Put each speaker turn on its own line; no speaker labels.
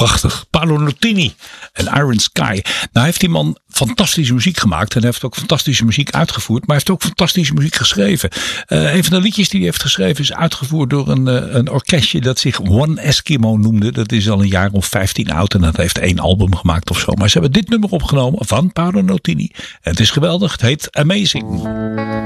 Prachtig. Paolo Nutini en Iron Sky. Nou heeft die man fantastische muziek gemaakt. En hij heeft ook fantastische muziek uitgevoerd. Maar hij heeft ook fantastische muziek geschreven. Een van de liedjes die hij heeft geschreven is uitgevoerd door een orkestje dat zich One Eskimo noemde. Dat is al een jaar of 15 oud. En dat heeft 1 album gemaakt of zo. Maar ze hebben dit nummer opgenomen van Paolo Nutini. En het is geweldig. Het heet Amazing.